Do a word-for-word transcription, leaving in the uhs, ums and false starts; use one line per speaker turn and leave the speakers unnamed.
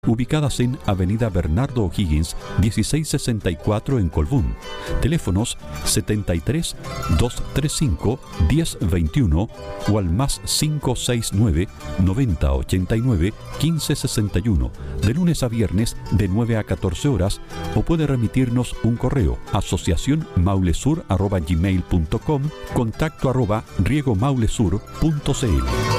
ubicadas en Avenida Bernardo O'Higgins, dieciséis sesenta y cuatro en Colbún. Teléfonos setenta y tres, doscientos treinta y cinco, diez veintiuno o al más cinco seis nueve, noventa ochenta y nueve, quince sesenta y uno, de lunes a viernes de nueve a catorce horas, o puede remitirnos un correo asociación maulesur arroba gmail punto com, contacto arroba riego maulesur punto cl.